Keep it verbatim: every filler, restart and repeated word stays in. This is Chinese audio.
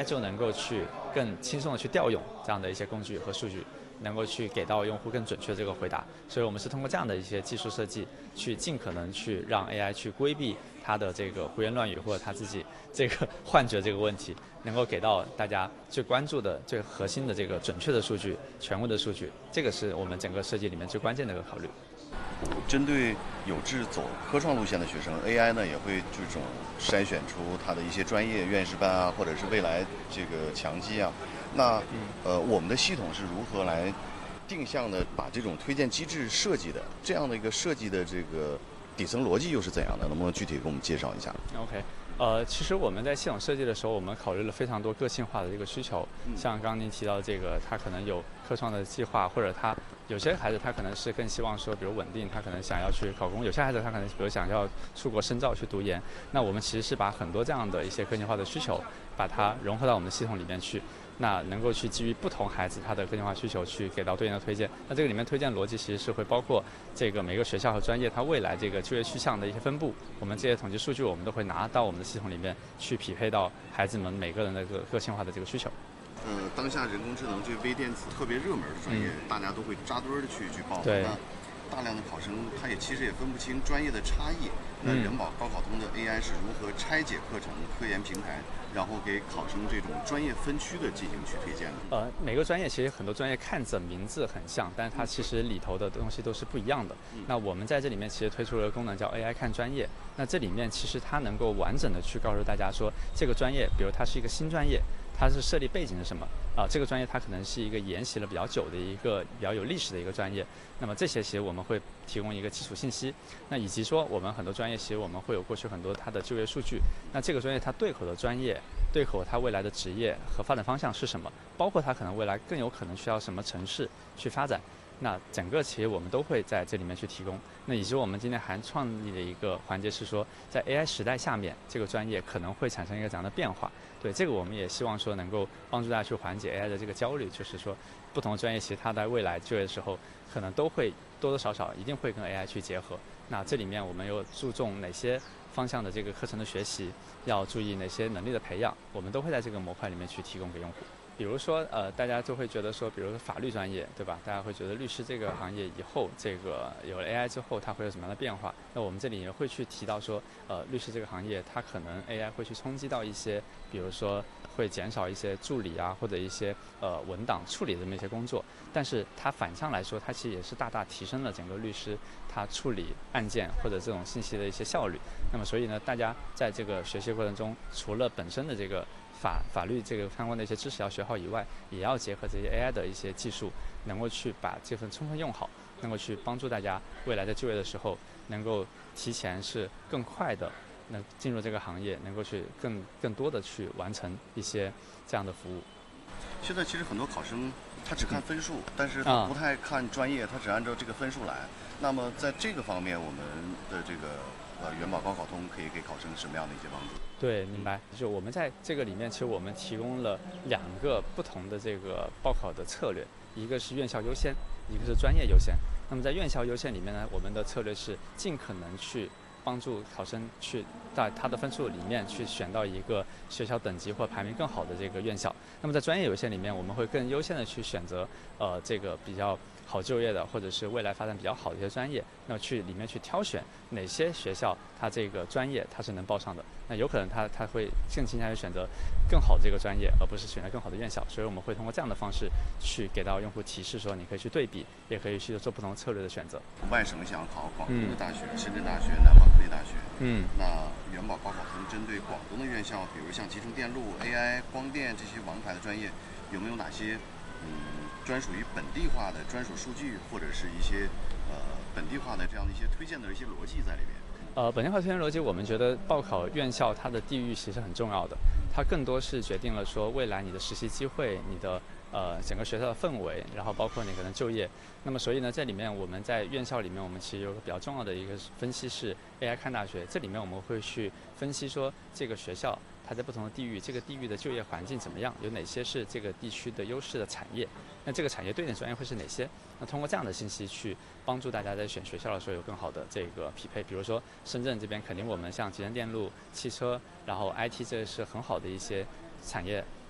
I 就能够去更轻松的去调用这样的一些工具和数据，能够去给到用户更准确的这个回答。所以我们是通过这样的一些技术设计，去尽可能去让 A I 去规避它的这个胡言乱语或者它自己这个幻觉这个问题，能够给到大家最关注的、最核心的这个准确的数据、权威的数据。这个是我们整个设计里面最关键的一个考虑。 针对有志走科创路线的学生 ，A I 呢也会这种筛选出他的一些专业院士班啊，或者是未来这个强基啊。那呃，我们的系统是如何来定向的把这种推荐机制设计的？这样的一个设计的这个底层逻辑又是怎样的？能不能具体给我们介绍一下 ？OK。呃，其实我们在系统设计的时候，我们考虑了非常多个性化的这个需求。像刚刚您提到的这个，他可能有科创的计划，或者他有些孩子他可能是更希望说，比如稳定，他可能想要去考公；有些孩子他可能比如想要出国深造去读研。那我们其实是把很多这样的一些个性化的需求，把它融合到我们的系统里面去。那能够去基于不同孩子他的个性化需求去给到对应的推荐。那这个里面推荐逻辑其实是会包括这个每个学校和专业它未来这个就业去向的一些分布。我们这些统计数据我们都会拿到我们的系统里面去匹配到孩子们每个人的个个性化的这个需求。 呃，当下人工智能这微电子特别热门的专业，嗯、大家都会扎堆的去去报。 对。 大量的考生，他也其实也分不清专业的差异。那人保高考通的 A I 是如何拆解课程、科研平台，然后给考生这种专业分区的进行去推荐的？ 呃，每个专业其实很多专业看着名字很像，但是它其实里头的东西都是不一样的。嗯、那我们在这里面其实推出了功能叫 A I 看专业。那这里面其实它能够完整的去告诉大家说，这个专业，比如它是一个新专业，它是设立背景是什么？啊、呃，这个专业它可能是一个研习了比较久的一个比较有历史的一个专业。那么这些其实我们会提供一个基础信息，那以及说我们很多专业其实我们会有过去很多它的就业数据。那这个专业它对口的专业，对口它未来的职业和发展方向是什么？包括它可能未来更有可能需要什么城市去发展。那整个其实我们都会在这里面去提供。那以及我们今天还创立的一个环节是说，在 A I 时代下面，这个专业可能会产生一个怎样的变化？对这个我们也希望说能够帮助大家去缓解 A I 的这个焦虑，就是说不同的专业其实它在未来就业的时候，可能都会多多少少一定会跟 A I 去结合。那这里面我们又注重哪些方向的这个课程的学习，要注意哪些能力的培养，我们都会在这个模块里面去提供给用户。比如说，呃，大家就会觉得说，比如说法律专业，对吧？大家会觉得律师这个行业以后，这个有了 A I 之后，它会有什么样的变化？那我们这里也会去提到说，呃，律师这个行业，它可能 A I 会去冲击到一些，比如说会减少一些助理啊，或者一些呃文档处理的这么一些工作。但是它反向来说，它其实也是大大提升了整个律师他处理案件或者这种信息的一些效率。那么所以呢，大家在这个学习过程中，除了本身的这个法法律这个相关的一些知识要学好以外，也要结合这些 A I 的一些技术，能够去把这份充分用好，能够去帮助大家未来在就业的时候，能够提前是更快的能进入这个行业，能够去更更多的去完成一些这样的服务。 现在其实很多考生他只看分数，嗯、但是他不太看专业，他只按照这个分数来。那么在这个方面，我们的这个呃元保高考通可以给考生什么样的一些帮助？ 对，明白。就我们在这个里面，其实我们提供了两个不同的这个报考的策略，一个是院校优先，一个是专业优先。那么在院校优先里面呢，我们的策略是尽可能去帮助考生去在他的分数里面去选到一个学校等级或排名更好的这个院校。那么在专业优先里面，我们会更优先的去选择呃这个比较好就业的，或者是未来发展比较好的一些专业，那去里面去挑选哪些学校它这个专业它是能报上的。那有可能它它会更倾向于选择更好的这个专业，而不是选择更好的院校。所以我们会通过这样的方式去给到用户提示，说你可以去对比，也可以去做不同策略的选择。 外省想考广东的大学、嗯、深圳大学、南方科技大学， 嗯， 那元保高考通针对广东的院校，比如像集成电路、A I、光电这些王牌的专业，有没有哪些嗯专属于本地化的专属数据，或者是一些呃本地化的这样的一些推荐的一些逻辑在里面？ 呃，本地化推荐逻辑，我们觉得报考院校它的地域其实很重要的，它更多是决定了说未来你的实习机会，你的呃整个学校的氛围，然后包括你可能就业。那么所以呢，这里面我们在院校里面，我们其实有个比较重要的一个分析是 A I 看大学，这里面我们会去分析说这个学校它在不同的地域，这个地域的就业环境怎么样，有哪些是这个地区的优势的产业，那这个产业对应专业会是哪些？那通过这样的信息去帮助大家在选学校的时候有更好的这个匹配。比如说深圳这边肯定我们像集成电路、汽车，然后 I T 这是很好的一些产业。